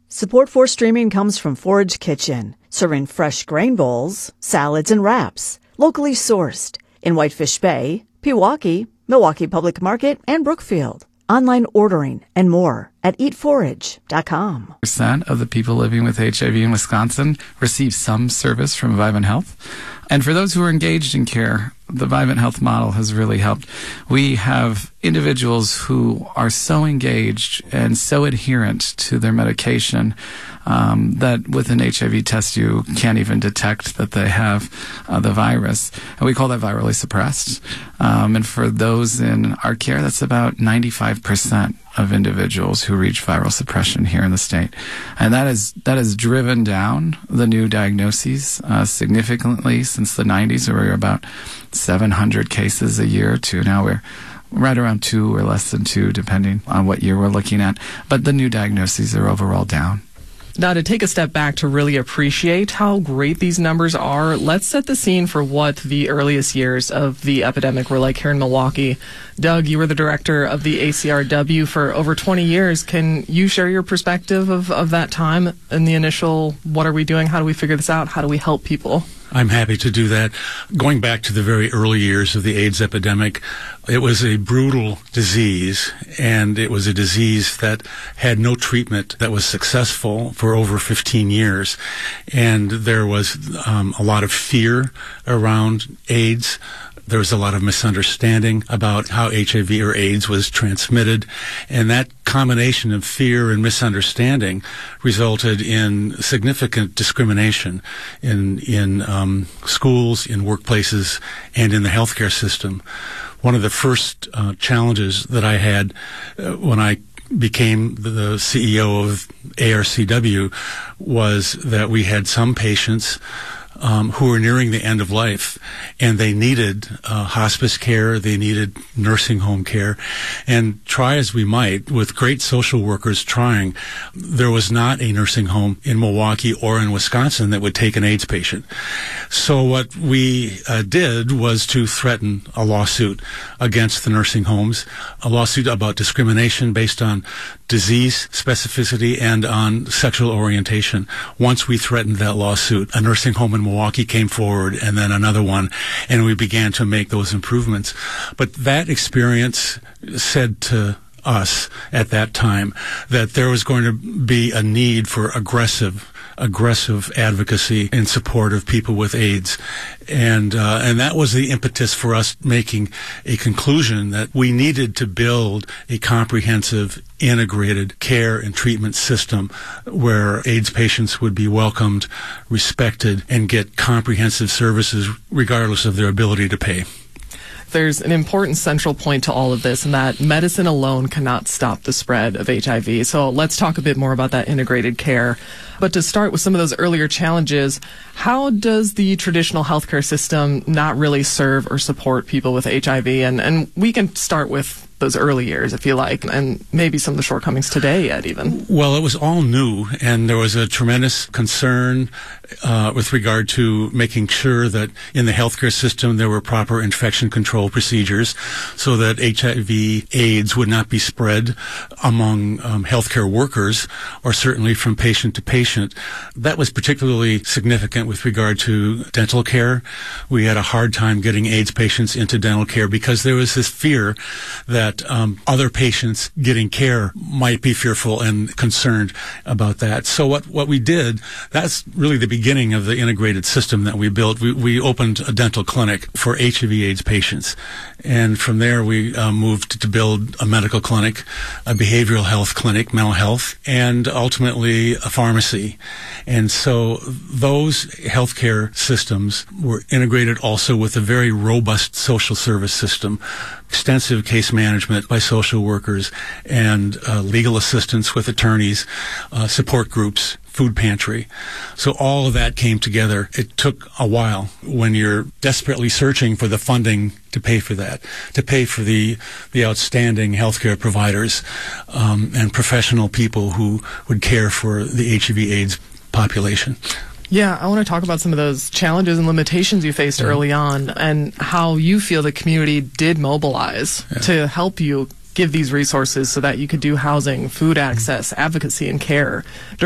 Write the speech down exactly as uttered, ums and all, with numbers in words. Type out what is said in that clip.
Support for streaming comes from Forage Kitchen, serving fresh grain bowls, salads, and wraps, locally sourced in Whitefish Bay, Pewaukee, Milwaukee Public Market, and Brookfield. Online ordering and more at eat forage dot com. Percent of the people living with H I V in Wisconsin receive some service from Vivant Health. And for those who are engaged in care, the Vivant Health model has really helped. We have individuals who are so engaged and so adherent to their medication um, that with an H I V test you can't even detect that they have uh, the virus. And we call that virally suppressed. Um, and for those in our care, that's about ninety-five percent of individuals who reach viral suppression here in the state. And that is that has driven down the new diagnoses uh, significantly since the nineties, where we were about seven hundred cases a year, to now we're right around two or less than two, depending on what year we're looking at. But the new diagnoses are overall down. Now, to take a step back to really appreciate how great these numbers are, let's set the scene for what the earliest years of the epidemic were like here in Milwaukee. Doug, you were the director of the A C R W for over twenty years. Can you share your perspective of, of that time and the initial, what are we doing? How do we figure this out? How do we help people? I'm happy to do that. Going back to the very early years of the AIDS epidemic, it was a brutal disease, and it was a disease that had no treatment that was successful for over fifteen years. And there was um, a lot of fear around AIDS. There was a lot of misunderstanding about how H I V or AIDS was transmitted, and that combination of fear and misunderstanding resulted in significant discrimination in in um, schools, in workplaces, and in the healthcare system. One of the first uh, challenges that I had uh, when I became the C E O of A R C W was that we had some patients Um, who were nearing the end of life, and they needed uh, hospice care, they needed nursing home care, and try as we might, with great social workers trying, there was not a nursing home in Milwaukee or in Wisconsin that would take an AIDS patient. So what we uh, did was to threaten a lawsuit against the nursing homes, a lawsuit about discrimination based on disease specificity and on sexual orientation. Once we threatened that lawsuit, a nursing home in Milwaukee came forward, and then another one, and we began to make those improvements. But that experience said to us at that time that there was going to be a need for aggressive aggressive advocacy in support of people with AIDS. And uh, and that was the impetus for us making a conclusion that we needed to build a comprehensive, integrated care and treatment system where AIDS patients would be welcomed, respected, and get comprehensive services regardless of their ability to pay. There's an important central point to all of this, and that medicine alone cannot stop the spread of H I V. So let's talk a bit more about that integrated care. But to start with some of those earlier challenges, how does the traditional healthcare system not really serve or support people with H I V? And, and we can start with those early years, if you like, and maybe some of the shortcomings today yet even. Well, it was all new, and there was a tremendous concern uh, with regard to making sure that in the healthcare system there were proper infection control procedures so that H I V AIDS would not be spread among um, healthcare workers, or certainly from patient to patient. That was particularly significant with regard to dental care. We had a hard time getting AIDS patients into dental care because there was this fear that that um, other patients getting care might be fearful and concerned about that. So what, what we did, that's really the beginning of the integrated system that we built. We, we opened a dental clinic for H I V AIDS patients. And from there, we uh, moved to build a medical clinic, a behavioral health clinic, mental health, and ultimately a pharmacy. And so those healthcare systems were integrated also with a very robust social service system, extensive case management by social workers, and uh, legal assistance with attorneys, uh, support groups, food pantry. So all of that came together. It took a while when you're desperately searching for the funding to pay for that, to pay for the the outstanding healthcare providers um, and professional people who would care for the H I V AIDS population. Yeah, I want to talk about some of those challenges and limitations you faced mm-hmm. early on, and how you feel the community did mobilize yeah. to help you give these resources so that you could do housing, food access, advocacy, and care.